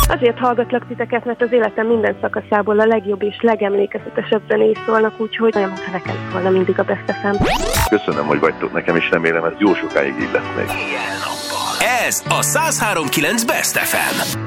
Azért hallgatlak titeket, mert az életem minden szakaszából a legjobb és legemlékezetesebb zenék szólnak, úgyhogy olyan, mintha nekem szólna mindig a Best FM. Köszönöm, hogy vagytok nekem, és remélem, ez jó sokáig így lesz még. Ez a 103.9 Best FM.